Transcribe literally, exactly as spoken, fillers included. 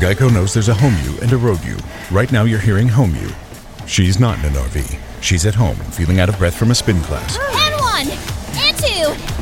Geico knows there's a home you and a road you. Right now you're hearing home you. She's not in an R V. She's at home, feeling out of breath from a spin class. And one, and two,